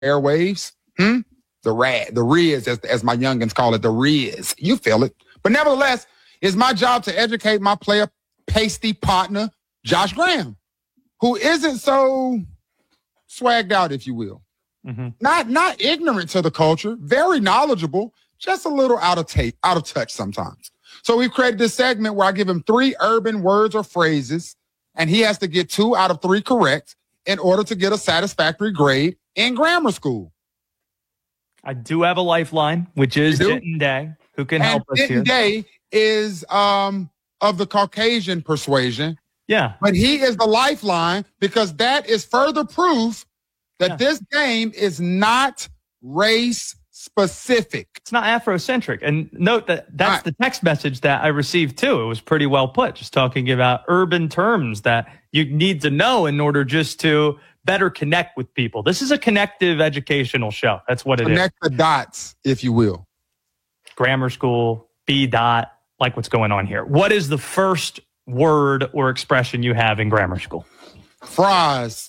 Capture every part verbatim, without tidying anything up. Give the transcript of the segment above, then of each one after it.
airwaves. Hmm? The rad, the riz, as, as my youngins call it, the riz. You feel it. But nevertheless, it's my job to educate my player pasty partner, Josh Graham, who isn't so swagged out, if you will. Mm-hmm. Not not ignorant to the culture, very knowledgeable, just a little out of tape, out of touch sometimes. So we've created this segment where I give him three urban words or phrases, and he has to get two out of three correct in order to get a satisfactory grade in grammar school. I do have a lifeline, which is Denton Day, who can and help us Denton here. Day is um, of the Caucasian persuasion. Yeah. But he is the lifeline because that is further proof that yeah. this game is not race specific. It's not Afrocentric. And note that that's right. the text message that I received too. It was pretty well put, just talking about urban terms that you need to know in order just to better connect with people. This is a connective educational show. That's what it Connect is. Connect the dots, if you will. Grammar school, B dot, like what's going on here. What is the first word or expression you have in grammar school? Fries.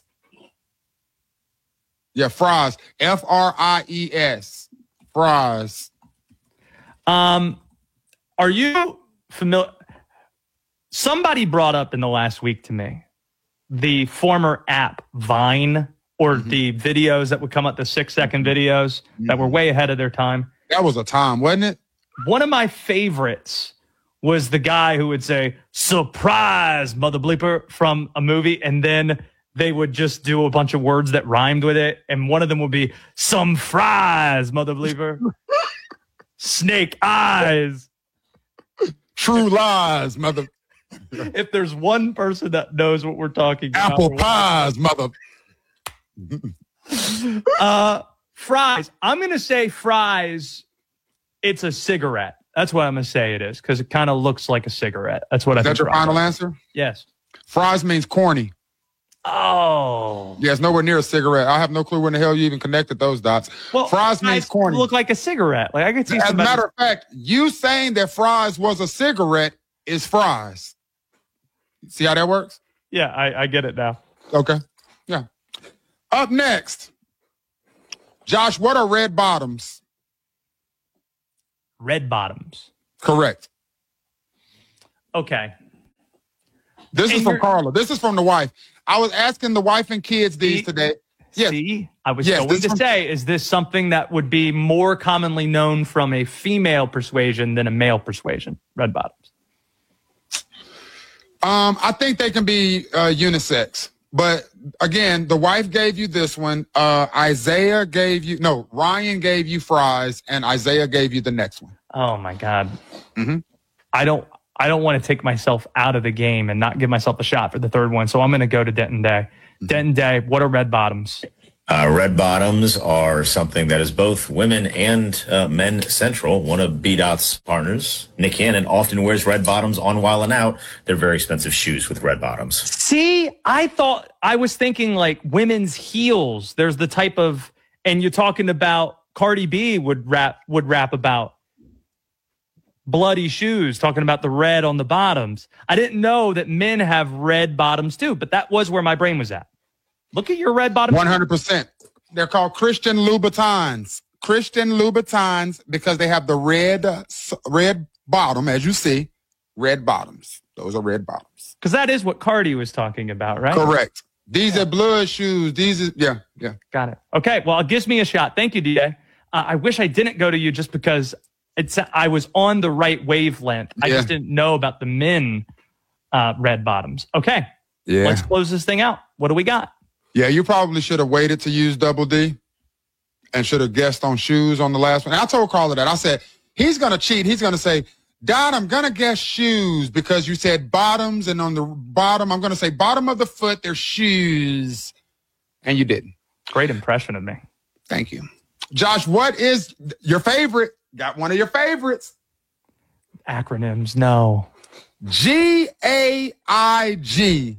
Yeah, fries. F R I E S. Fries. Um, are you familiar? Somebody brought up in the last week to me the former app Vine, or mm-hmm. the videos that would come up, the six second videos mm-hmm. that were way ahead of their time. That was a time, wasn't it? One of my favorites was the guy who would say, "Surprise, mother bleeper," from a movie, and then they would just do a bunch of words that rhymed with it. And one of them would be, "Some fries, mother bleeper." Snake eyes. True lies, mother. If there's one person that knows what we're talking about. Apple pies, mother. uh, fries. I'm going to say fries. It's a cigarette. That's what I'm going to say it is, because it kind of looks like a cigarette. That's what is I think. Is that your final answer? Yes. Fries means corny. Oh. Yeah, it's nowhere near a cigarette. I have no clue when the hell you even connected those dots. Well, fries means corny. Look like a cigarette. Like I could see. As somebody- a matter of fact, you saying that fries was a cigarette is fries. See how that works? Yeah, I, I get it now. Okay. Yeah. Up next, Josh, what are red bottoms? Red bottoms. Correct. Okay. This and is from Carla. This is from the wife. I was asking the wife and kids these see, today. Yes. See, I was yes, going to from- say, is this something that would be more commonly known from a female persuasion than a male persuasion? Red bottoms. Um, I think they can be uh, unisex. But again, the wife gave you this one. Uh, Isaiah gave you, no, Ryan gave you fries, and Isaiah gave you the next one. Oh my God. Mm-hmm. I don't, I don't want to take myself out of the game and not give myself a shot for the third one. So I'm going to go to Denton Day. Mm-hmm. Denton Day, what are red bottoms? Uh, red bottoms are something that is both women and uh, men central. One of B-Dot's partners, Nick Cannon, often wears red bottoms on Wild 'N Out. They're very expensive shoes with red bottoms. See, I thought, I was thinking like women's heels. There's the type of, and you're talking about Cardi B would rap, would rap about bloody shoes, talking about the red on the bottoms. I didn't know that men have red bottoms too, but that was where my brain was at. Look at your red bottoms. one hundred percent. They're called Christian Louboutins. Christian Louboutins because they have the red uh, red bottom, as you see, red bottoms. Those are red bottoms. Because that is what Cardi was talking about, right? Correct. These yeah. are blood shoes. These are, yeah, yeah. Got it. Okay, well, it gives me a shot. Thank you, D A. Uh, I wish I didn't go to you just because it's I was on the right wavelength. I yeah. just didn't know about the men uh, red bottoms. Okay, yeah. Let's close this thing out. What do we got? Yeah, you probably should have waited to use Double D and should have guessed on shoes on the last one. And I told Carla that. I said, he's going to cheat. He's going to say, Dot, I'm going to guess shoes because you said bottoms, and on the bottom, I'm going to say bottom of the foot, they're shoes. And you didn't. Great impression of me. Thank you. Josh, what is your favorite? Got one of your favorites. Acronyms, no. G A I G.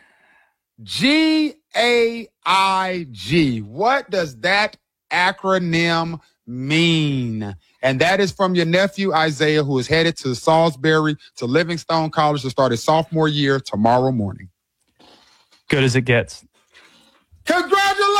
G A I G. What does that acronym mean? And that is from your nephew, Isaiah, who is headed to Salisbury to Livingstone College to start his sophomore year tomorrow morning. Good as it gets. Congratulations!